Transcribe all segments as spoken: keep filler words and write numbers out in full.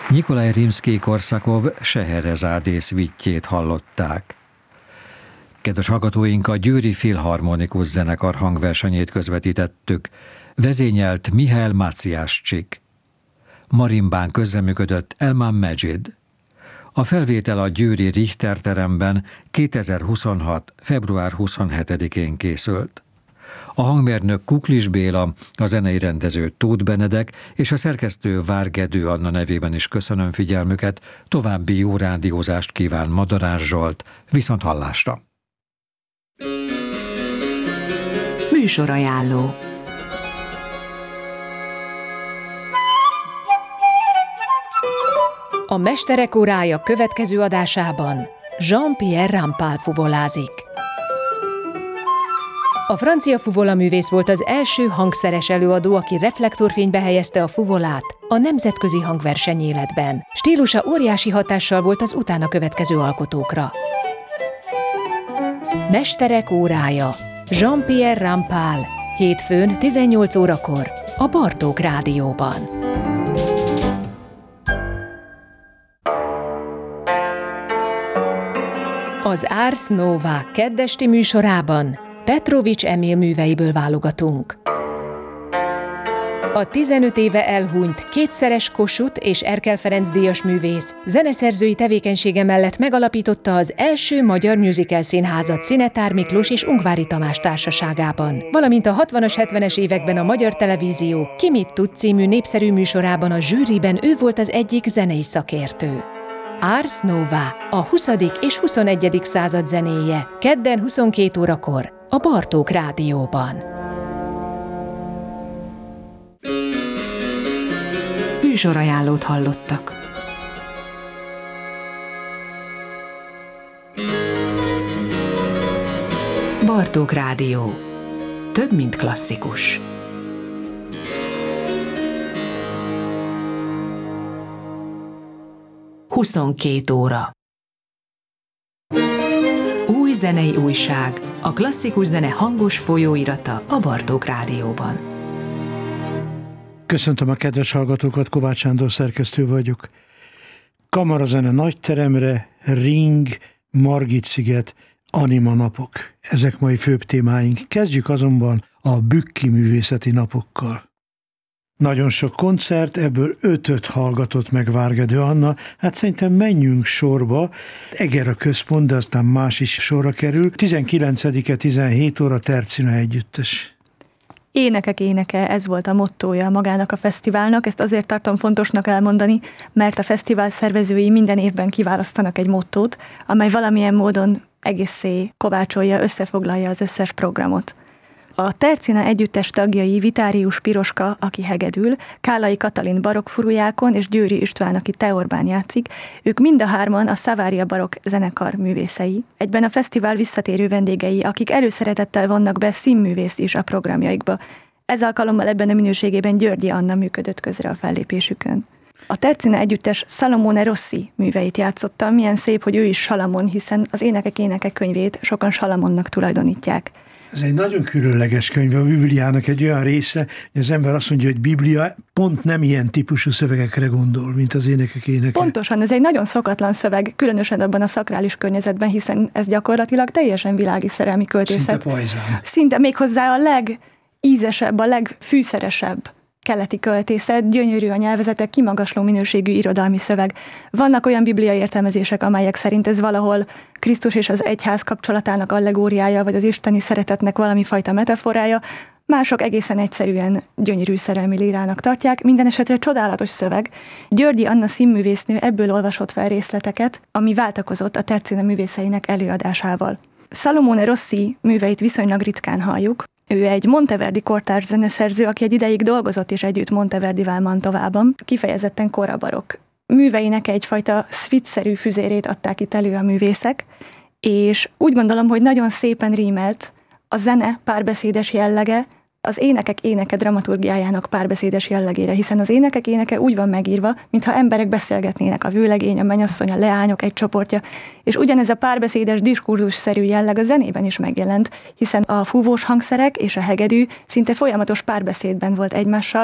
Nyikolaj Rimszkij-Korszakov Scheherezáde szvitjét hallották. Kedves hallgatóink, a Győri Filharmonikus Zenekar hangversenyét közvetítettük. Vezényelt Mihály Máciáscsik. Marimbán közreműködött Elman Mejid. A felvétel a győri Richter teremben kétezer-huszonhat. február huszonhetedikén készült. A hangmérnök Kuklis Béla, a zenei rendező Tóth Benedek és a szerkesztő Várgedő Anna nevében is köszönöm figyelmüket, további jó rádiózást kíván Madarás Zsolt, viszont hallásra. Műsorajánló. A Mesterek órája következő adásában Jean-Pierre Rampal fuvolázik. A francia fuvolaművész volt az első hangszeres előadó, aki reflektorfénybe helyezte a fuvolát a nemzetközi hangverseny életben. Stílusa óriási hatással volt az utána következő alkotókra. Mesterek órája. Jean-Pierre Rampal. Hétfőn tizennyolc órakor a Bartók Rádióban. Az Ars Nova keddesti műsorában Petrovics Emil műveiből válogatunk. A tizenöt éve elhunyt kétszeres Kossuth és Erkel Ferenc díjas művész zeneszerzői tevékenysége mellett megalapította az első magyar musical színházat Szinetár Miklós és Ungvári Tamás társaságában, valamint a hatvanas, hetvenes években a Magyar Televízió Ki mit tud című népszerű műsorában a zsűriben ő volt az egyik zenei szakértő. Ars Nova, a huszadik és huszonegyedik század zenéje, kedden huszonkét órakor a Bartók Rádióban. Műsorajánlót hallottak. Bartók Rádió. Több, mint klasszikus. huszonkét óra. Új zenei újság, a klasszikus zene hangos folyóirata a Bartók Rádióban. Köszöntöm a kedves hallgatókat, Kovács Sándor szerkesztő vagyok. Kamarazene nagyteremre, Ring, Margit-sziget, Anima napok. Ezek mai főbb témáink. Kezdjük azonban a Bükki művészeti napokkal. Nagyon sok koncert, ebből ötöt hallgatott meg Várgedő Anna. Hát szerintem menjünk sorba. Eger a központ, de aztán más is sorra kerül. tizenkilencedike tizenhét óra Tercina együttes. Énekek éneke, ez volt a mottója magának a fesztiválnak. Ezt azért tartom fontosnak elmondani, mert a fesztivál szervezői minden évben kiválasztanak egy mottót, amely valamilyen módon egészé kovácsolja, összefoglalja az összes programot. A Tercina együttes tagjai Vitárius Piroska, aki hegedül, Kállai Katalin barokkfurujákon és Győri István, aki teorbán játszik, ők mind a hárman a Savaria barokk zenekar művészei. Egyben a fesztivál visszatérő vendégei, akik előszeretettel vannak be színművészt is a programjaikba. Ez alkalommal ebben a minőségében Györgyi Anna működött közre a fellépésükön. A Tercina együttes Salomone Rossi műveit játszotta, milyen szép, hogy ő is Salamon, hiszen az Énekek éneke könyvét sokan Salamonnak tulajdonítják. Ez egy nagyon különleges könyv, a Bibliának egy olyan része, hogy az ember azt mondja, hogy Biblia pont nem ilyen típusú szövegekre gondol, mint az Énekek éneke. Pontosan, ez egy nagyon szokatlan szöveg, különösen abban a szakrális környezetben, hiszen ez gyakorlatilag teljesen világi szerelmi költészet. Szinte pajzán. Szinte méghozzá a legízesebb, a legfűszeresebb keleti költészet, gyönyörű a nyelvezete, kimagasló minőségű irodalmi szöveg. Vannak olyan bibliai értelmezések, amelyek szerint ez valahol Krisztus és az egyház kapcsolatának allegóriája, vagy az isteni szeretetnek valami fajta metaforája, mások egészen egyszerűen gyönyörű szerelmi lírának tartják, minden esetre csodálatos szöveg. Györgyi Anna színművésznő ebből olvasott fel részleteket, ami váltakozott a Tercina művészeinek előadásával. Salomone Rossi műveit viszonylag ritkán halljuk. Ő egy Monteverdi kortárs zeneszerző, aki egy ideig dolgozott is együtt Monteverdivel Mantovában, kifejezetten korabarokk. Műveinek egyfajta szvitszerű füzérét adták itt elő a művészek, és úgy gondolom, hogy nagyon szépen rímelt a zene párbeszédes jellege, az Énekek éneke dramaturgiájának párbeszédes jellegére, hiszen az Énekek éneke úgy van megírva, mintha emberek beszélgetnének, a vőlegény, a mennyasszony, a leányok egy csoportja, és ugyanez a párbeszédes, diskurzusszerű jelleg a zenében is megjelent, hiszen a fúvós hangszerek és a hegedű szinte folyamatos párbeszédben volt egymással,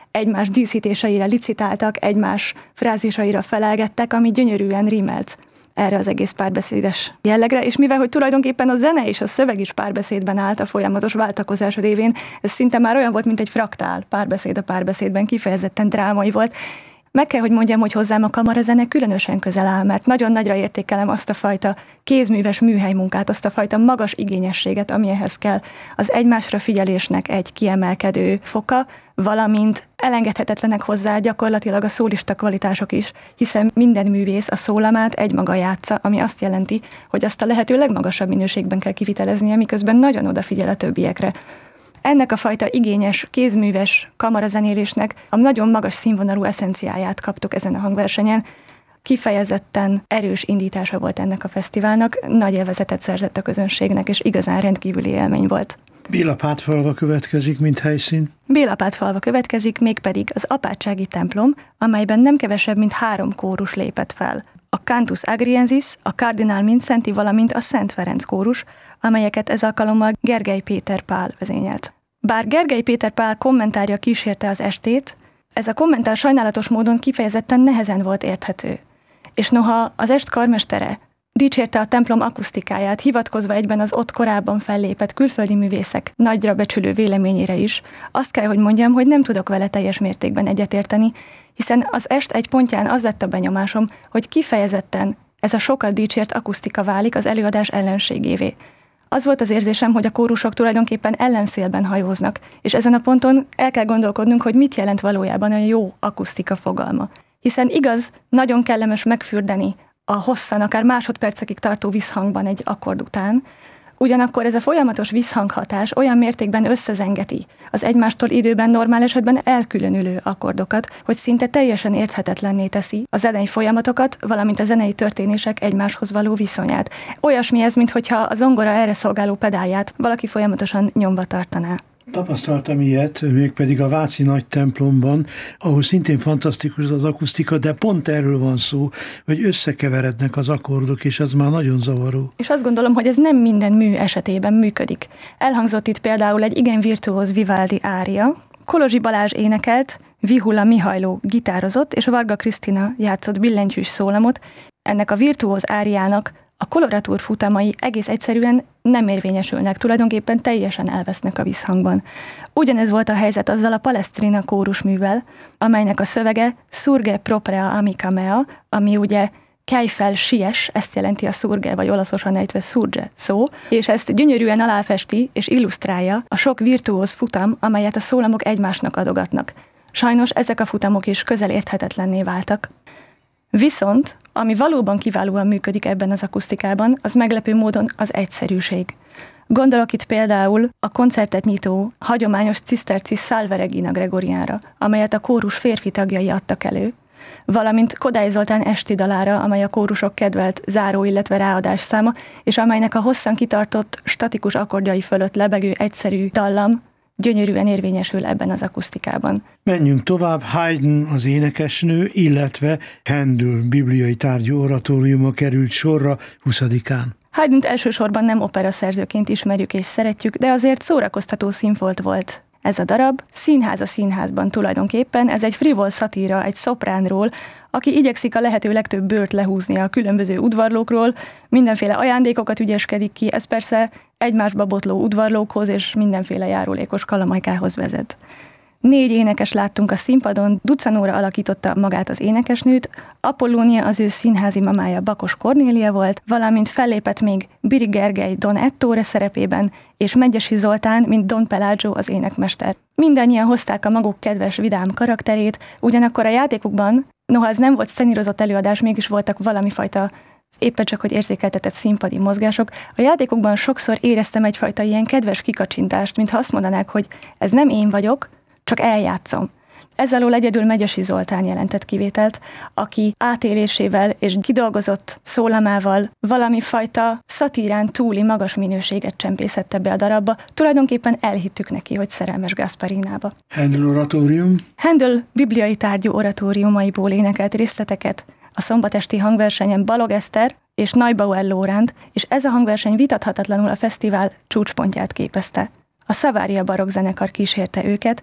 egymás díszítéseire licitáltak, egymás frázésaira felelgettek, ami gyönyörűen rímelt erre az egész párbeszédes jellegre, és mivel, hogy tulajdonképpen a zene és a szöveg is párbeszédben állt a folyamatos váltakozás révén, ez szinte már olyan volt, mint egy fraktál párbeszéd a párbeszédben, kifejezetten drámai volt. Meg kell, hogy mondjam, hogy hozzám a kamarazene különösen közel áll, mert nagyon nagyra értékelem azt a fajta kézműves műhelymunkát, azt a fajta magas igényességet, ami ehhez kell, az egymásra figyelésnek egy kiemelkedő foka, valamint elengedhetetlenek hozzá gyakorlatilag a szólista kvalitások is, hiszen minden művész a szólamát egymaga játsza, ami azt jelenti, hogy azt a lehető legmagasabb minőségben kell kiviteleznie, miközben nagyon odafigyel a többiekre. Ennek a fajta igényes, kézműves kamarazenélésnek a nagyon magas színvonalú eszenciáját kaptuk ezen a hangversenyen. Kifejezetten erős indítása volt ennek a fesztiválnak, nagy élvezetet szerzett a közönségnek, és igazán rendkívüli élmény volt. Bélapátfalva következik, mint helyszín. Bélapátfalva következik, mégpedig az apátsági templom, amelyben nem kevesebb, mint három kórus lépett fel. A Cantus Agriensis, a Kardinál Mindszenty, valamint a Szent Ferenc kórus, amelyeket ez alkalommal Gergely Péter Pál vezényelt. Bár Gergely Péter Pál kommentárja kísérte az estét, ez a kommentár sajnálatos módon kifejezetten nehezen volt érthető. És noha az est karmestere dicsérte a templom akusztikáját, hivatkozva egyben az ott korábban fellépett külföldi művészek nagyra becsülő véleményére is, azt kell, hogy mondjam, hogy nem tudok vele teljes mértékben egyetérteni, hiszen az est egy pontján az lett a benyomásom, hogy kifejezetten ez a sokat dicsért akusztika válik az előadás ellenségévé. Az volt az érzésem, hogy a kórusok tulajdonképpen ellenszélben hajóznak, és ezen a ponton el kell gondolkodnunk, hogy mit jelent valójában a jó akusztika fogalma. Hiszen igaz, nagyon kellemes megfürdeni a hosszan, akár másodpercekig tartó visszhangban egy akkord után, ugyanakkor ez a folyamatos visszhanghatás olyan mértékben összezengeti az egymástól időben normál esetben elkülönülő akkordokat, hogy szinte teljesen érthetetlenné teszi a zenei folyamatokat, valamint a zenei történések egymáshoz való viszonyát. Olyasmi ez, mintha a zongora erre szolgáló pedálját valaki folyamatosan nyomva tartaná. Tapasztaltam ilyet, mégpedig a váci nagy templomban, ahol szintén fantasztikus az akusztika, de pont erről van szó, hogy összekeverednek az akkordok, és ez már nagyon zavaró. És azt gondolom, hogy ez nem minden mű esetében működik. Elhangzott itt például egy igen virtuóz Vivaldi ária, Kolozsi Balázs énekelt, Vihula Mihajló gitározott, és Varga Krisztina játszott billentyűs szólamot. Ennek a virtuóz áriának a koloratúr futamai egész egyszerűen nem érvényesülnek, tulajdonképpen teljesen elvesznek a visszhangban. Ugyanez volt a helyzet azzal a Palestrina kórusművel, amelynek a szövege Surge propria amica mea, ami ugye kelj fel, siess, ezt jelenti a surge, vagy olaszosan ejtve surge szó, és ezt gyönyörűen aláfesti és illusztrálja a sok virtuóz futam, amelyet a szólamok egymásnak adogatnak. Sajnos ezek a futamok is közel érthetetlenné váltak. Viszont, ami valóban kiválóan működik ebben az akusztikában, az meglepő módon az egyszerűség. Gondolok itt például a koncertet nyitó, hagyományos ciszterci Salve Regina Gregoriánra, amelyet a kórus férfi tagjai adtak elő, valamint Kodály Zoltán esti dalára, amely a kórusok kedvelt záró, illetve ráadás száma, és amelynek a hosszan kitartott, statikus akkordjai fölött lebegő egyszerű dallam gyönyörűen érvényesül ebben az akusztikában. Menjünk tovább, Haydn az énekesnő, illetve Handel bibliai tárgyú oratóriuma került sorra huszadikán. Haydnt elsősorban nem operaszerzőként ismerjük és szeretjük, de azért szórakoztató színfolt volt ez a darab. Színház a színházban tulajdonképpen, ez egy frivol szatíra egy szopránról, aki igyekszik a lehető legtöbb bőrt lehúzni a különböző udvarlókról, mindenféle ajándékokat ügyeskedik ki, ez persze egymásba botló udvarlókhoz és mindenféle járulékos kalamajkához vezet. Négy énekes láttunk a színpadon, Ducanóra alakította magát az énekesnőt, Apollónia az ő színházi mamája Bakos Kornélia volt, valamint fellépett még Biri Gergely Don Ettore szerepében, és Medgyessy Zoltán, mint Don Pelagio az énekmester. Mindannyian hozták a maguk kedves, vidám karakterét, ugyanakkor a játékukban, noha ez nem volt szenírozott előadás, mégis voltak valami fajta éppen csak, hogy érzékeltetett színpadi mozgások. A játékokban sokszor éreztem egyfajta ilyen kedves kikacsintást, mintha azt mondanák, hogy ez nem én vagyok, csak eljátszom. Ez alól egyedül Medgyessy Zoltán jelentett kivételt, aki átélésével és kidolgozott szólamával valami fajta szatírán túli magas minőséget csempészette be a darabba. Tulajdonképpen elhittük neki, hogy szerelmes Gasparinába. Handel oratórium. Handel bibliai tárgyú oratóriumaiból énekelt részleteket a szombatesti hangversenyen Balog Eszter és Neubauer Lóránt, és ez a hangverseny vitathatatlanul a fesztivál csúcspontját képezte. A Savaria barokk zenekar kísérte őket,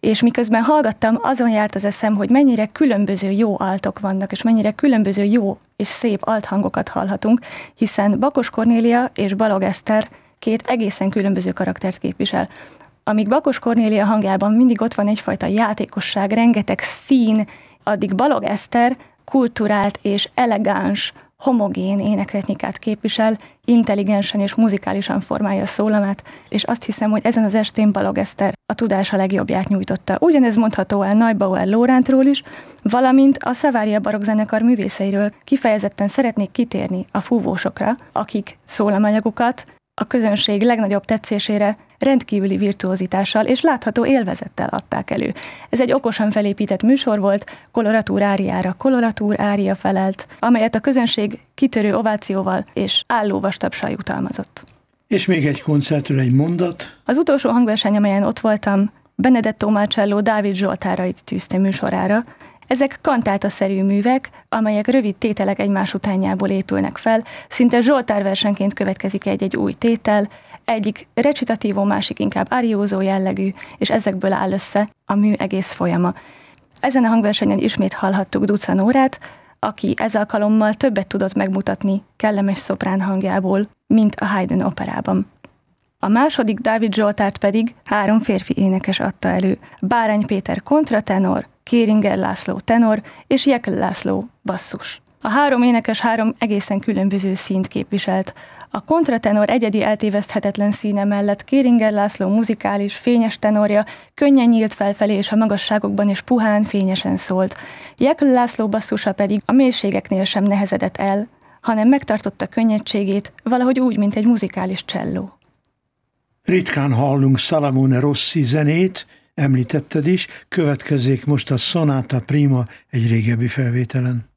És miközben hallgattam, azon járt az eszem, hogy mennyire különböző jó altok vannak, és mennyire különböző jó és szép althangokat hallhatunk, hiszen Bakos Kornélia és Balogh Eszter két egészen különböző karaktert képvisel. Amíg Bakos Kornélia hangjában mindig ott van egyfajta játékosság, rengeteg szín, addig Balogh Eszter kulturált és elegáns, homogén énektechnikát képvisel, intelligensen és muzikálisan formálja a szólamát, és azt hiszem, hogy ezen az estén Balogh Eszter a tudása legjobbját nyújtotta. Ugyanez mondható el Neubauer Lórántról is, valamint a Savaria barokkzenekar művészeiről. Kifejezetten szeretnék kitérni a fúvósokra, akik szólamanyagukat a közönség legnagyobb tetszésére rendkívüli virtuózitással és látható élvezettel adták elő. Ez egy okosan felépített műsor volt, koloratúr áriára koloratúr ária felelt, amelyet a közönség kitörő ovációval és álló vastapsal jutalmazott. És még egy koncertről egy mondat. Az utolsó hangverseny, amelyen ott voltam, Benedetto Marcello Dávid Zsoltárait tűzte műsorára. Ezek kantátaszerű művek, amelyek rövid tételek egymás utánjából épülnek fel, szinte zsoltárversenként következik egy-egy új tétel, egyik recitatívó, másik inkább ariózó jellegű, és ezekből áll össze a mű egész folyama. Ezen a hangversenyen ismét hallhattuk Duca Nórát, aki ez alkalommal többet tudott megmutatni kellemes szoprán hangjából, mint a Haydn operában. A második Dávid Zsoltárt pedig három férfi énekes adta elő, Bárány Péter kontratenor, Kéringer László tenor és Jekl László basszus. A három énekes három egészen különböző színt képviselt. A kontratenor egyedi eltéveszthetetlen színe mellett Kéringer László muzikális, fényes tenorja könnyen nyílt felfelé és a magasságokban és puhán, fényesen szólt. Jekl László basszusa pedig a mélységeknél sem nehezedett el, hanem megtartotta könnyedségét, valahogy úgy, mint egy muzikális cselló. Ritkán hallunk Salamone Rossi zenét, említetted is, következzék most a Sonata Prima egy régebbi felvételen.